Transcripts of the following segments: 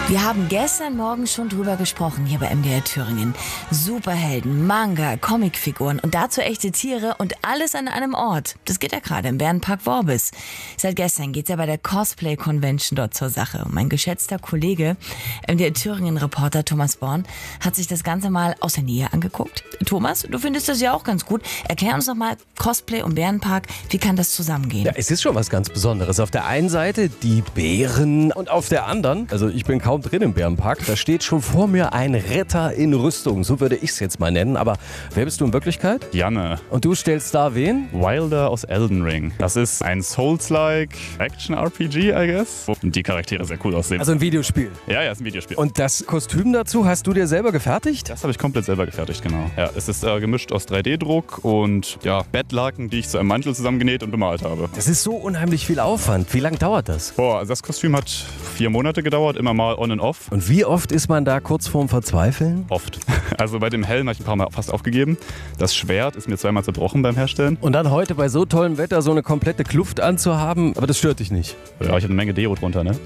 Wir haben gestern Morgen schon drüber gesprochen hier bei MDR Thüringen. Superhelden, Manga, Comicfiguren und dazu echte Tiere und alles an einem Ort. Das geht ja gerade im Bärenpark Worbis. Seit gestern geht's ja bei der Cosplay Convention dort zur Sache. Und mein geschätzter Kollege, MDR Thüringen-Reporter Thomas Born, hat sich das Ganze mal aus der Nähe angeguckt. Thomas, du findest das ja auch ganz gut. Erklär uns noch mal Cosplay und Bärenpark. Wie kann das zusammengehen? Ja, es ist schon was ganz Besonderes. Auf der einen Seite die Bären und auf der anderen, also ich bin kaum drin im Bärenpark, da steht schon vor mir ein Ritter in Rüstung. So würde ich es jetzt mal nennen. Aber wer bist du in Wirklichkeit? Janne. Und du stellst da wen? Wilder aus Elden Ring. Das ist ein Souls-like Action-RPG, I guess. Und die Charaktere sehr cool aussehen. Also ein Videospiel. Ja, ist ein Videospiel. Und das Kostüm dazu hast du dir selber gefertigt? Das habe ich komplett selber gefertigt, genau. Ja, es ist gemischt aus 3D-Druck und Bettlaken, die ich zu einem Mantel zusammengenäht und bemalt habe. Das ist so unheimlich viel Aufwand. Wie lange dauert das? Also das Kostüm hat 4 Monate gedauert, immer mal on and off. Und wie oft ist man da kurz vorm Verzweifeln? Oft. Also bei dem Helm habe ich ein paar Mal fast aufgegeben. Das Schwert ist mir 2-mal zerbrochen beim Herstellen. Und dann heute bei so tollem Wetter so eine komplette Kluft anzuhaben, aber das stört dich nicht. Ja, ich habe eine Menge Deo drunter, ne?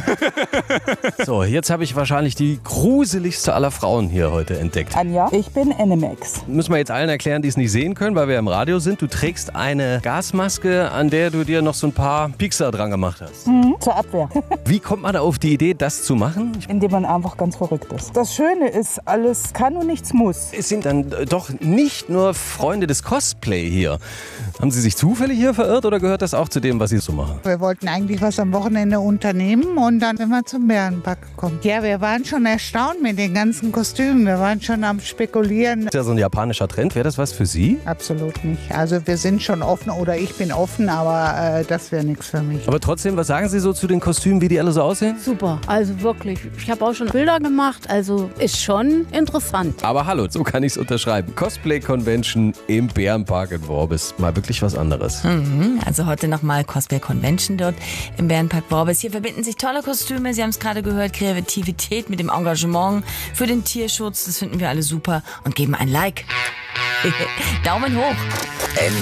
So, jetzt habe ich wahrscheinlich die gruseligste aller Frauen hier heute entdeckt. Anja, ich bin Animex. Müssen wir jetzt allen erklären, die es nicht sehen können, weil wir im Radio sind. Du trägst eine Gasmaske, an der du dir noch so ein paar Piekser dran gemacht hast. Zur Abwehr. Wie kommt man da auf die Idee, das zu machen? Indem man einfach ganz verrückt ist. Das Schöne ist, alles kann und nichts muss. Es sind dann doch nicht nur Freunde des Cosplay hier. Haben Sie sich zufällig hier verirrt oder gehört das auch zu dem, was Sie so machen? Wir wollten eigentlich was am Wochenende unternehmen und dann sind wir zum Bärenpark gekommen. Ja, wir waren schon erstaunt mit den ganzen Kostümen. Wir waren schon am Spekulieren. Das ist ja so ein japanischer Trend. Wäre das was für Sie? Absolut nicht. Also wir sind schon offen oder ich bin offen, aber das wäre nichts für mich. Aber trotzdem, was sagen Sie so zu den Kostümen, wie die alle so aussehen? Super, also wirklich. Ich habe auch schon Bilder gemacht, also ist schon interessant. Aber hallo, so kann ich es unterschreiben. Cosplay Convention im Bärenpark in Worbis. Mal wirklich was anderes. Also heute nochmal Cosplay Convention dort im Bärenpark Worbis. Hier verbinden sich tolle Kostüme, Sie haben es gerade gehört, Kreativität mit dem Engagement für den Tierschutz. Das finden wir alle super und geben ein Like. Daumen hoch.